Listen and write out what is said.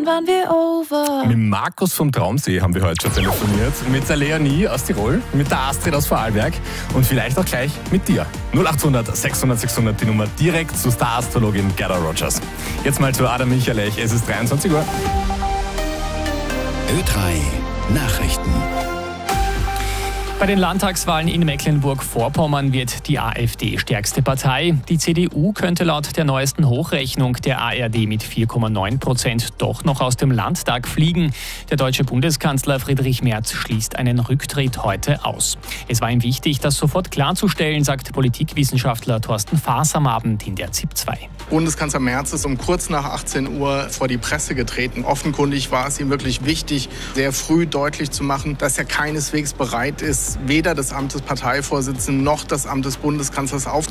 schon waren wir over. Mit Markus vom Traumsee haben wir heute schon telefoniert. Mit der Leonie aus Tirol, mit der Astrid aus Vorarlberg und vielleicht auch gleich mit dir. 0800 600 600 die Nummer direkt zur Star-Astrologin Gerda Rogers. Jetzt mal zu Adam Michalech. Es ist 23 Uhr. Ö3 Nachrichten. Bei den Landtagswahlen in Mecklenburg-Vorpommern wird die AfD stärkste Partei. Die CDU könnte laut der neuesten Hochrechnung der ARD mit 4,9% doch noch aus dem Landtag fliegen. Der deutsche Bundeskanzler Friedrich Merz schließt einen Rücktritt heute aus. Es war ihm wichtig, das sofort klarzustellen, sagt Politikwissenschaftler Thorsten Faas am Abend in der ZIP 2. Bundeskanzler Merz ist um kurz nach 18 Uhr vor die Presse getreten. Offenkundig war es ihm wirklich wichtig, sehr früh deutlich zu machen, dass er keineswegs bereit ist, weder das Amt des Parteivorsitzenden noch das Amt des Bundeskanzlers aufzugeben.